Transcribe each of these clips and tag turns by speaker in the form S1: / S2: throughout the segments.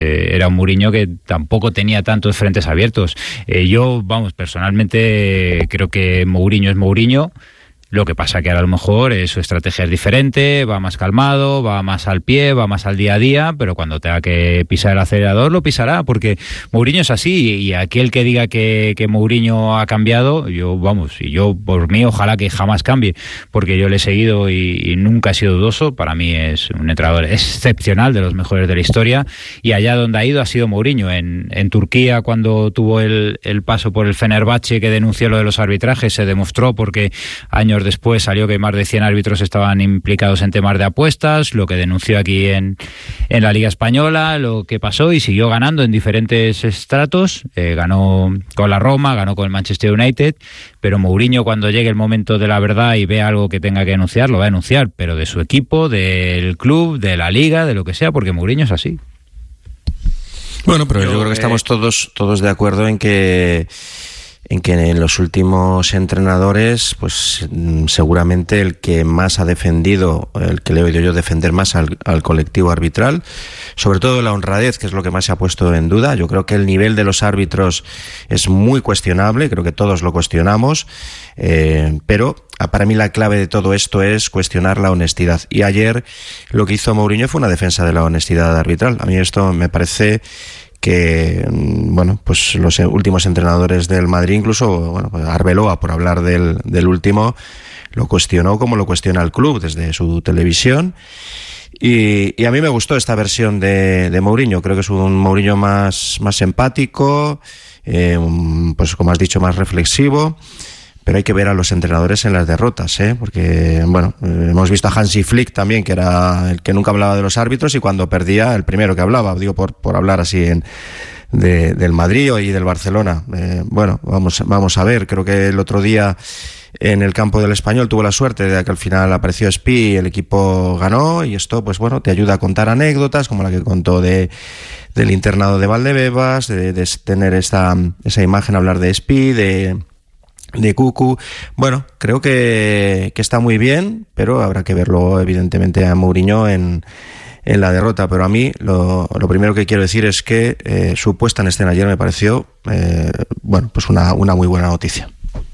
S1: Era un Mourinho que tampoco tenía tantos frentes abiertos. Yo, personalmente creo que Mourinho es Mourinho. Lo que pasa que ahora a lo mejor su estrategia es diferente, va más calmado, va más al pie, va más al día a día, pero cuando tenga que pisar el acelerador lo pisará, porque Mourinho es así, y aquel que diga que Mourinho ha cambiado, yo por mí ojalá que jamás cambie, porque yo le he seguido y nunca he sido dudoso. Para mí es un entrenador excepcional, de los mejores de la historia, y allá donde ha ido ha sido Mourinho. En Turquía, cuando tuvo el paso por el Fenerbahce, que denunció lo de los arbitrajes, se demostró, porque años después salió que más de 100 árbitros estaban implicados en temas de apuestas, lo que denunció aquí en la Liga Española, lo que pasó, y siguió ganando en diferentes estratos. Ganó con la Roma, ganó con el Manchester United, pero Mourinho, cuando llegue el momento de la verdad y vea algo que tenga que denunciar, lo va a denunciar, pero de su equipo, del club, de la Liga, de lo que sea, porque Mourinho es así.
S2: Bueno, pero yo creo que estamos todos de acuerdo en que en los últimos entrenadores, pues seguramente el que más ha defendido, el que le he oído yo defender más al colectivo arbitral, sobre todo la honradez, que es lo que más se ha puesto en duda. Yo creo que el nivel de los árbitros es muy cuestionable, creo que todos lo cuestionamos, pero para mí la clave de todo esto es cuestionar la honestidad. Y ayer lo que hizo Mourinho fue una defensa de la honestidad arbitral. A mí esto me parece que, pues los últimos entrenadores del Madrid, incluso, pues Arbeloa, por hablar del último, lo cuestionó como lo cuestiona el club desde su televisión. Y a mí me gustó esta versión de Mourinho. Creo que es un Mourinho más empático, pues como has dicho, más reflexivo. Pero hay que ver a los entrenadores en las derrotas, porque hemos visto a Hansi Flick también, que era el que nunca hablaba de los árbitros, y cuando perdía, el primero que hablaba, digo por hablar así del Madrid y del Barcelona. Vamos a ver. Creo que el otro día en el campo del Español tuvo la suerte de que al final apareció Espí y el equipo ganó, y esto pues te ayuda a contar anécdotas como la que contó del internado de Valdebebas, de tener esa imagen, hablar de Espí, de Cucu. Creo que está muy bien, pero habrá que verlo evidentemente a Mourinho en la derrota. Pero a mí lo primero que quiero decir es que su puesta en escena ayer me pareció pues una muy buena noticia.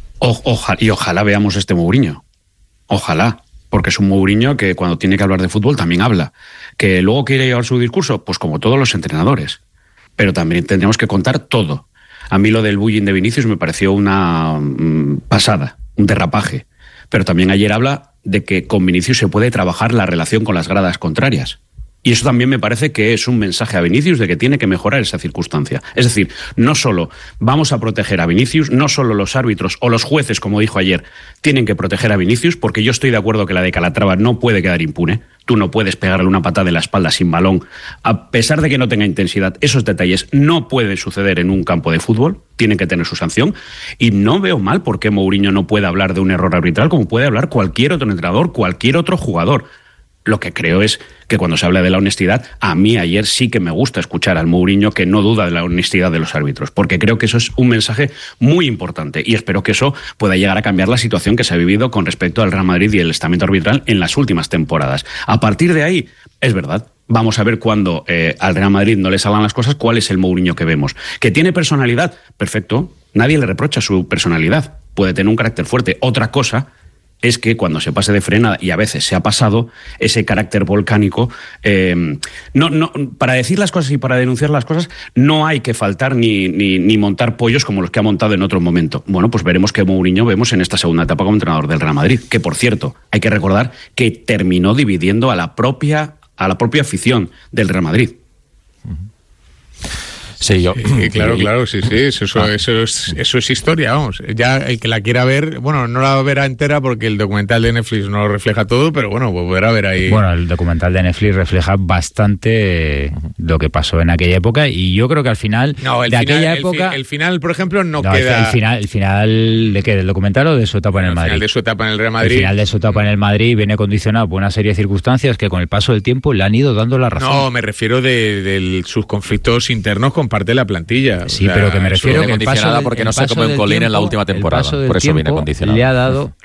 S3: Ojalá veamos este Mourinho. Ojalá, porque es un Mourinho que cuando tiene que hablar de fútbol también habla. Que luego quiere llevar su discurso, pues como todos los entrenadores. Pero también tendríamos que contar todo. A mí lo del bullying de Vinicius me pareció una pasada, un derrapaje. Pero también ayer habla de que con Vinicius se puede trabajar la relación con las gradas contrarias. Y eso también me parece que es un mensaje a Vinicius de que tiene que mejorar esa circunstancia. Es decir, no solo vamos a proteger a Vinicius, no solo los árbitros o los jueces, como dijo ayer, tienen que proteger a Vinicius, porque yo estoy de acuerdo que la de Calatrava no puede quedar impune. Tú no puedes pegarle una patada en la espalda sin balón, a pesar de que no tenga intensidad. Esos detalles no pueden suceder en un campo de fútbol, tienen que tener su sanción. Y no veo mal por qué Mourinho no puede hablar de un error arbitral como puede hablar cualquier otro entrenador, cualquier otro jugador. Lo que creo es que cuando se habla de la honestidad, a mí ayer sí que me gusta escuchar al Mourinho que no duda de la honestidad de los árbitros, porque creo que eso es un mensaje muy importante y espero que eso pueda llegar a cambiar la situación que se ha vivido con respecto al Real Madrid y el estamento arbitral en las últimas temporadas. A partir de ahí, es verdad, vamos a ver cuando al Real Madrid no le salgan las cosas, cuál es el Mourinho que vemos. ¿Que tiene personalidad? Perfecto, nadie le reprocha su personalidad, puede tener un carácter fuerte. Otra cosa es que cuando se pase de frenada, y a veces se ha pasado, ese carácter volcánico, para decir las cosas y para denunciar las cosas, no hay que faltar ni montar pollos como los que ha montado en otro momento. Bueno, pues veremos qué Mourinho vemos en esta segunda etapa como entrenador del Real Madrid, que por cierto, hay que recordar que terminó dividiendo a la propia afición del Real Madrid.
S4: Sí, claro, sí, eso es historia, vamos. Ya el que la quiera ver, no la verá entera porque el documental de Netflix no lo refleja todo, pero pues podrá ver ahí.
S1: El documental de Netflix refleja bastante lo que pasó en aquella época, y yo creo que al final
S4: el final, por ejemplo, no queda.
S1: El final ¿de qué? ¿Del documental o de su etapa en el Madrid?
S4: El final de su etapa en el Real Madrid.
S1: El final de su etapa en el Madrid viene condicionado por una serie de circunstancias que con el paso del tiempo le han ido dando la razón.
S4: No, me refiero de sus conflictos internos con parte de la plantilla.
S1: Sí, pero que me refiero
S5: que condicionada porque no se come un colín en la última temporada. Por eso viene condicionada.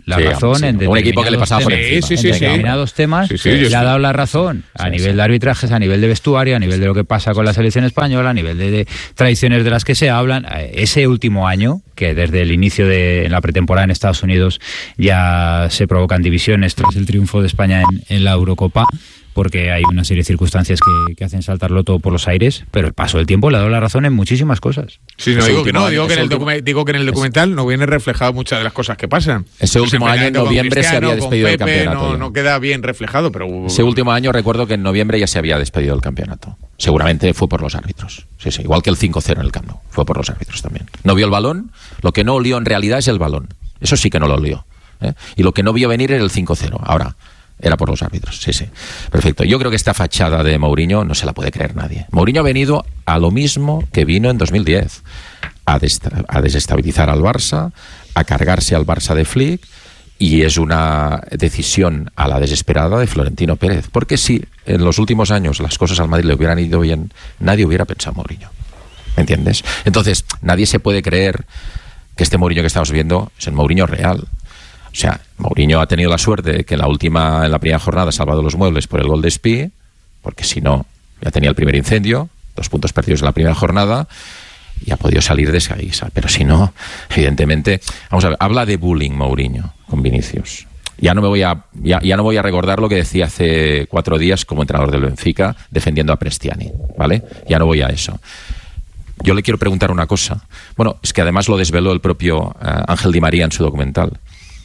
S1: la razón en
S5: un equipo que le pasaba por encima.
S1: En determinados temas le ha dado la razón a nivel de arbitrajes, a nivel de vestuario, a nivel de lo que pasa con la selección española, a nivel de tradiciones de las que se hablan. Ese último año, que desde el inicio de la pretemporada en Estados Unidos ya se provocan divisiones tras el triunfo de España en la Eurocopa, porque hay una serie de circunstancias que hacen saltarlo todo por los aires, pero el paso del tiempo le ha dado la razón en muchísimas cosas.
S4: Sí, no, digo que en el documental no viene reflejado muchas de las cosas que pasan.
S5: Ese último año, en noviembre, se había despedido del campeonato.
S4: No queda bien reflejado, pero...
S5: Ese último año recuerdo que en noviembre ya se había despedido del campeonato. Seguramente fue por los árbitros. Sí, igual que el 5-0 en el Camp Nou. Fue por los árbitros también. No vio el balón. Lo que no olió en realidad es el balón. Eso sí que no lo olió. Y lo que no vio venir era el 5-0. Ahora... era por los árbitros, sí. Perfecto. Yo creo que esta fachada de Mourinho no se la puede creer nadie. Mourinho ha venido a lo mismo que vino en 2010. A desestabilizar al Barça, a cargarse al Barça de Flick, y es una decisión a la desesperada de Florentino Pérez. Porque si en los últimos años las cosas al Madrid le hubieran ido bien, nadie hubiera pensado Mourinho. ¿Me entiendes? Entonces, nadie se puede creer que este Mourinho que estamos viendo es el Mourinho real. O sea, Mourinho ha tenido la suerte de que en la primera jornada ha salvado los muebles por el gol de Spi, porque si no, ya tenía el primer incendio, 2 puntos perdidos en la primera jornada, y ha podido salir de esa guisa. Pero si no, evidentemente, vamos a ver, habla de bullying Mourinho con Vinicius. Ya no voy a recordar lo que decía hace 4 días como entrenador del Benfica defendiendo a Prestiani, ¿vale? Ya no voy a eso. Yo le quiero preguntar una cosa. Bueno, es que además lo desveló el propio Ángel Di María en su documental.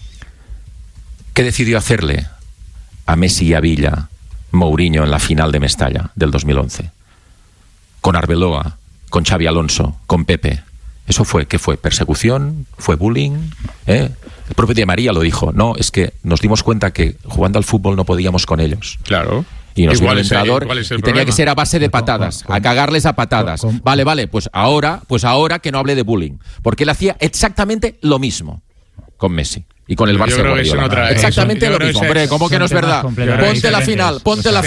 S5: ¿Qué decidió hacerle a Messi y a Villa Mourinho en la final de Mestalla del 2011? Con Arbeloa, con Xavi Alonso, con Pepe. ¿Eso fue qué fue? ¿Persecución? ¿Fue bullying? El propio Di María lo dijo. No, es que nos dimos cuenta que jugando al fútbol no podíamos con ellos.
S4: Claro.
S5: Y nos dio el entrenador y tenía que ser a base de patadas, a cagarles a patadas. Vale, pues ahora que no hable de bullying. Porque él hacía exactamente lo mismo con Messi. Y con el Barça Guardiola. Exactamente lo mismo. Hombre, ¿cómo que no es verdad? Ponte la final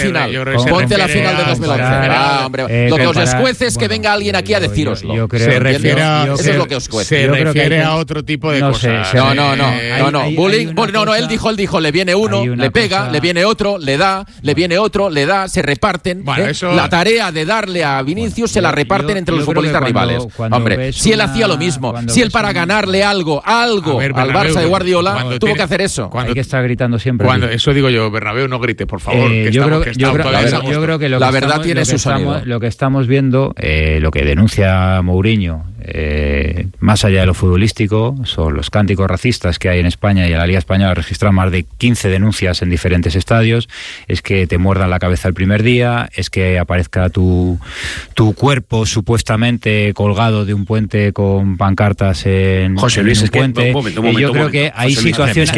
S5: de 2011. Hombre, lo que os escuece es que venga alguien aquí a decíroslo.
S1: Yo creo,
S5: eso es lo que os cuece.
S4: Se refiere a otro tipo de cosas.
S5: No. Bullying, él dijo, le viene uno, le pega, le viene otro, le da, se reparten. La tarea de darle a Vinicius se la reparten entre los futbolistas rivales. Hombre, si él hacía lo mismo, si él para ganarle algo al Barça de Guardiola tuvo que hacer eso.
S1: Hay que estar gritando siempre.
S4: Eso digo yo, Bernabéu, no grites, por favor.
S1: Yo creo que
S5: la verdad tiene su sonido.
S1: Lo que estamos viendo, lo que denuncia Mourinho, más allá de lo futbolístico, son los cánticos racistas que hay en España, y en la Liga Española registran más de 15 denuncias en diferentes estadios. Es que te muerdan la cabeza el primer día, es que aparezca tu cuerpo supuestamente colgado de un puente con pancartas en
S3: José Luis,
S1: un
S3: es que
S1: puente.
S3: Yo
S1: creo que hay situaciones,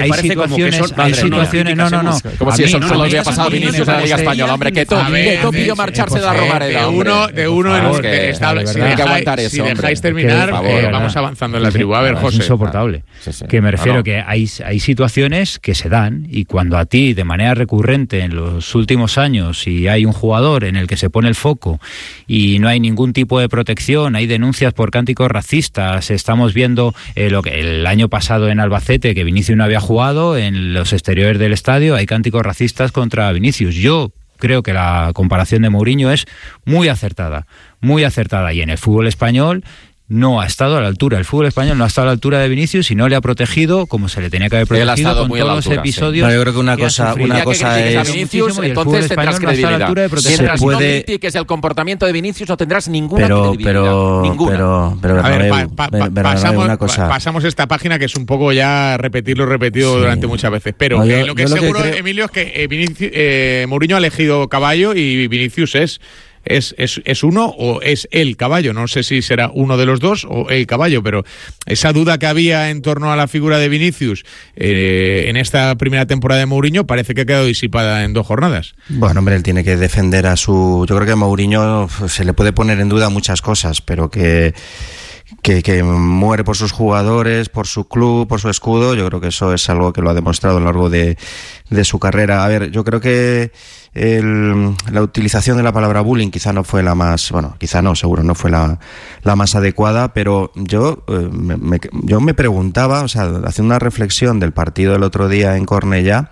S5: no. Como si eso solo había pasado a Vinicius en la Liga Española, hombre, que todo pidió marcharse de la Romareda.
S4: Tiene que aguantar eso. Si dejáis terminar, vamos avanzando en la tribu. A ver, José.
S1: Es insoportable. Que me refiero que hay situaciones que se dan, y cuando a ti, de manera recurrente en los últimos años, si hay un jugador en el que se pone el foco y no hay ningún tipo de protección, hay denuncias por cánticos racistas, estamos viendo lo que el año pasado en Albacete, que Vinicius no había jugado, en los exteriores del estadio hay cánticos racistas contra Vinicius. Yo creo que la comparación de Mourinho es muy acertada, y en el fútbol español no ha estado a la altura. El fútbol español no ha estado a la altura de Vinicius y no le ha protegido como se le tenía que haber protegido con todos los episodios.
S2: No, yo creo que una cosa es
S5: a Vinicius, entonces tendrás credibilidad. Mientras no critiques el comportamiento de Vinicius, no tendrás ninguna credibilidad.
S2: Pero
S4: a ver, una cosa. Pasamos esta página, que es un poco ya repetirlo durante muchas veces. Pero lo que es seguro, Emilio, es que Mourinho ha elegido caballo y Vinicius ¿Es uno o es el caballo? No sé si será uno de los dos o el caballo, pero esa duda que había en torno a la figura de Vinicius en esta primera temporada de Mourinho parece que ha quedado disipada en 2 jornadas.
S2: Bueno, hombre, él tiene que defender a su... Yo creo que a Mourinho se le puede poner en duda muchas cosas, pero que muere por sus jugadores, por su club, por su escudo. Yo creo que eso es algo que lo ha demostrado a lo largo de su carrera. A ver, yo creo que la utilización de la palabra bullying quizá no fue la más, bueno, quizá no, seguro no fue la más adecuada, pero yo me preguntaba, o sea, haciendo una reflexión del partido del otro día en Cornellá,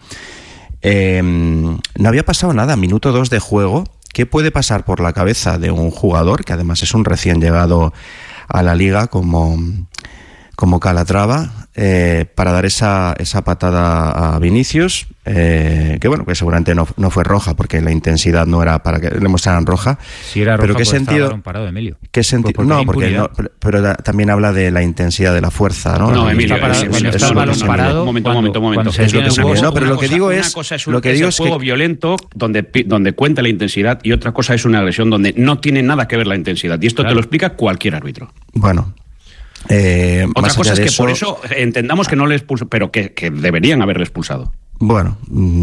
S2: no había pasado nada, minuto 2 de juego. ¿Qué puede pasar por la cabeza de un jugador, que además es un recién llegado a la liga como Calatrava, para dar esa patada a Vinicius, que bueno, que seguramente no fue roja, porque la intensidad no era para que le mostraran roja.
S1: Si era roja,
S2: pero ¿qué sentido?
S1: Parado, Emilio.
S2: ¿Qué sentido? No, porque no, pero también habla de la intensidad de la fuerza, ¿no?
S3: No, Emilio,
S1: cuando está el balón parado,
S3: un momento.
S2: Es lo que se ve. No, pero lo que digo es,
S3: una cosa es un juego violento donde cuenta la intensidad, y otra cosa es una agresión donde no tiene nada que ver la intensidad, y esto te lo explica cualquier árbitro.
S2: Bueno.
S3: Otra cosa es que por eso entendamos que no le expulsó, pero que deberían haberle expulsado.
S2: Bueno,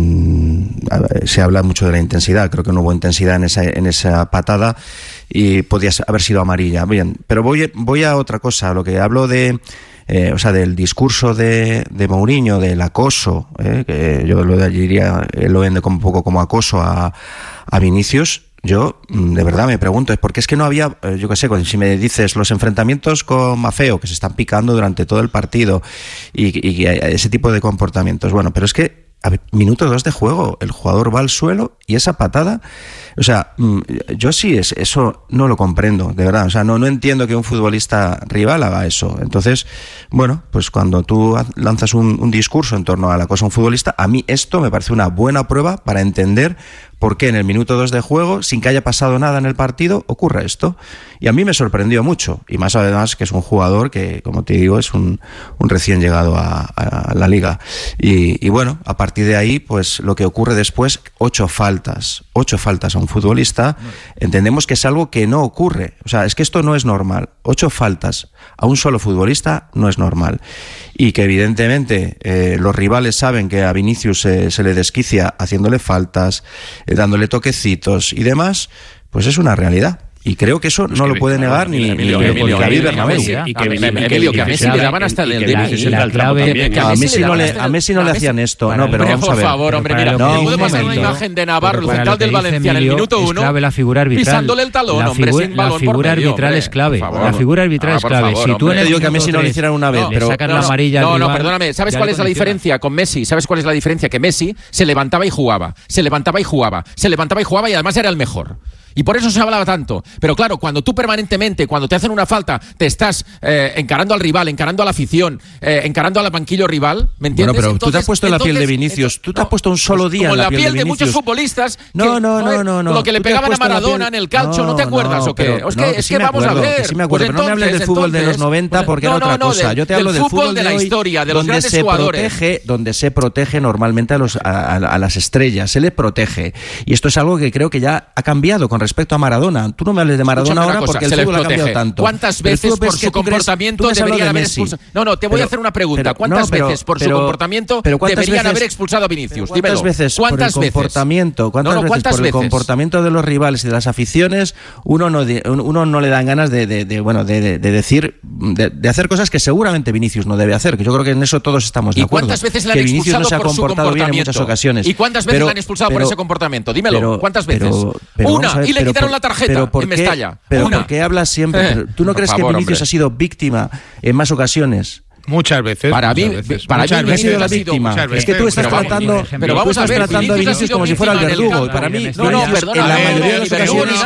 S2: se habla mucho de la intensidad. Creo que no hubo intensidad en esa patada y podía haber sido amarilla. Bien, pero voy a otra cosa. Lo que hablo del discurso de Mourinho, del acoso, que yo lo diría, lo vende como un poco como acoso a Vinicius. Yo, de verdad, me pregunto, es porque es que no había, yo qué sé, si me dices los enfrentamientos con Maffeo, que se están picando durante todo el partido, y ese tipo de comportamientos, bueno, pero es que minuto 2 de juego, el jugador va al suelo y esa patada, o sea, yo sí eso no lo comprendo, de verdad, o sea, no entiendo que un futbolista rival haga eso. Entonces, bueno, pues cuando tú lanzas un discurso en torno a la cosa de un futbolista, a mí esto me parece una buena prueba para entender por qué en el minuto 2 de juego, sin que haya pasado nada en el partido, ocurre esto. Y a mí me sorprendió mucho, y más además que es un jugador que, como te digo, es un recién llegado a la liga. Y bueno, a partir de ahí, pues lo que ocurre después, 8 faltas a un futbolista, entendemos que es algo que no ocurre. O sea, es que esto no es normal. 8 faltas a un solo futbolista no es normal. Y que evidentemente los rivales saben que a Vinicius se le desquicia haciéndole faltas, dándole toquecitos y demás, pues es una realidad. Y creo que eso no lo puede negar ni David Bernabéu.
S5: Emilio, que a Messi le daban hasta el
S2: a Messi no le hacían esto. No, pero vamos a ver.
S5: Por favor, hombre, mira, puede pasar una imagen de Navarro, el central del Valencia, en el minuto 1, pisándole el talón, hombre, sin balón por medio.
S1: La figura arbitral es clave. La figura arbitral es clave. Si tú
S2: le digo que a Messi no le hicieran una vez,
S1: pero sacas la amarilla.
S5: No, perdóname. ¿Sabes cuál es la diferencia con Messi? ¿Sabes cuál es la diferencia? Que Messi se levantaba y jugaba, y además era el mejor. Y por eso se hablaba tanto. Pero claro, cuando tú permanentemente, cuando te hacen una falta, te estás encarando al rival, encarando a la afición, encarando al banquillo rival, ¿me entiendes?
S2: Bueno, pero entonces, tú te has puesto en la piel de Vinicius. Tú te has puesto un solo día en la piel de Vinicius.
S5: De muchos futbolistas.
S2: No.
S5: Lo que le pegaban a Maradona en el calcio, ¿no te acuerdas o qué? Es que vamos a ver.
S2: Sí me acuerdo, pero no me hables del fútbol de los 90 porque era otra cosa. Yo te hablo del fútbol
S5: de la historia, de los grandes jugadores.
S2: Donde se protege normalmente a las estrellas. Se le protege. Y esto es algo que creo que ya ha cambiado con respecto a Maradona. Tú no me hables de Maradona ahora porque el fútbol ha cambiado tanto.
S5: ¿Cuántas veces por su comportamiento deberían haber expulsado? No, te voy a hacer una pregunta. ¿Cuántas veces por su comportamiento deberían haber expulsado a Vinicius? Dímelo.
S2: ¿Cuántas veces por el comportamiento de los rivales y de las aficiones uno no le dan ganas de decir, de hacer cosas que seguramente Vinicius no debe hacer? Que yo creo que en eso todos estamos de acuerdo.
S5: ¿Y cuántas veces le han expulsado por su comportamiento?
S2: En muchas ocasiones.
S5: ¿Y cuántas veces le han expulsado por ese comportamiento? Dímelo. ¿Cuántas veces? Una, y le quitaron la tarjeta. ¿Por
S2: qué hablas siempre? ¿Tú no crees que Vinicius ha sido víctima en más ocasiones?
S4: Muchas veces.
S5: Para mí
S2: ha sido la víctima. Es que tú estás tratando a Vinicius como si fuera el verdugo. Y para mí,
S5: perdona,
S2: en la mayoría de las ocasiones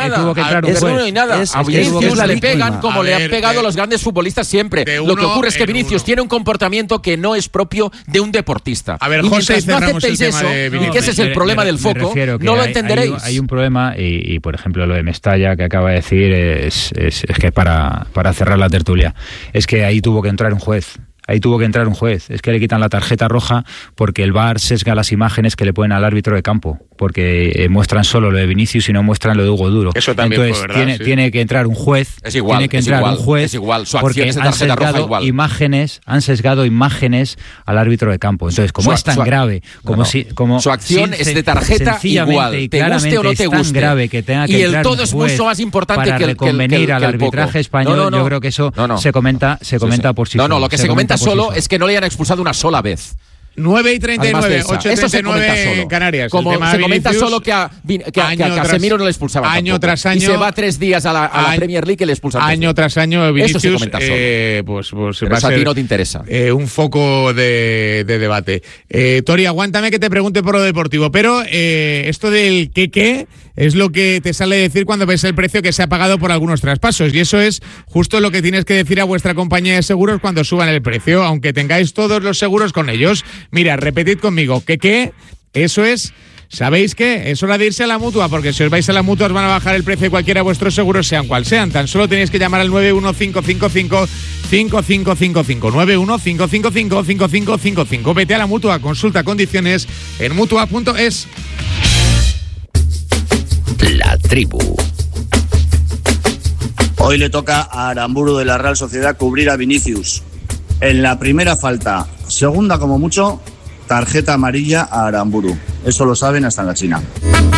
S5: a Vinicius le pegan como le han pegado a los grandes futbolistas siempre. Lo que ocurre es que Vinicius tiene un comportamiento que no es propio de un deportista.
S4: A ver,
S5: y
S4: José,
S5: mientras no aceptéis eso, y que ese es el problema del foco, no lo entenderéis.
S1: Hay un problema, y por ejemplo lo de Mestalla que acaba de decir es que para cerrar la tertulia, es que ahí tuvo que entrar un juez. Es que le quitan la tarjeta roja porque el VAR sesga las imágenes que le ponen al árbitro de campo, porque muestran solo lo de Vinicius y no muestran lo de Hugo Duro.
S4: Eso también
S1: entonces
S4: fue verdad,
S1: tiene que entrar un juez.
S5: Es igual,
S1: es igual.
S5: Su acción es de tarjeta roja igual.
S1: Han sesgado imágenes al árbitro de campo. Entonces, como es tan grave,
S5: su acción es de tarjeta igual, te guste o no te guste.
S1: Grave que tenga que
S5: y el todo es mucho más importante
S1: para
S5: que el
S1: reconvenir al arbitraje español. Yo creo que eso se comenta por sí.
S5: Lo que se comenta solo es que no le han expulsado una sola vez.
S4: 9:39, 8:39 en Canarias.
S5: Como se comenta solo que a Casemiro no le expulsaban
S4: año
S5: tampoco.
S4: tras año,
S5: y se va 3 días a la Premier League y le expulsan.
S4: Año tras año Vinicius,
S5: eso se comenta solo.
S4: Pues
S5: pero eso a ti no te interesa.
S4: Un foco de debate. Tori, aguántame que te pregunte por lo deportivo, pero esto del qué es lo que te sale decir cuando ves el precio que se ha pagado por algunos traspasos, y eso es justo lo que tienes que decir a vuestra compañía de seguros cuando suban el precio, aunque tengáis todos los seguros con ellos. Mira, repetid conmigo, ¿qué? Eso es, ¿sabéis qué? Es hora de irse a la Mutua, porque si os vais a la Mutua os van a bajar el precio de cualquiera de vuestros seguros, sean cual sean. Tan solo tenéis que llamar al 915555555, 915555555. Vete a la Mutua, consulta condiciones en mutua.es.
S6: La tribu.
S7: Hoy le toca a Aramburu de la Real Sociedad cubrir a Vinicius. En la primera falta, segunda como mucho, tarjeta amarilla a Aramburu. Eso lo saben hasta en la China.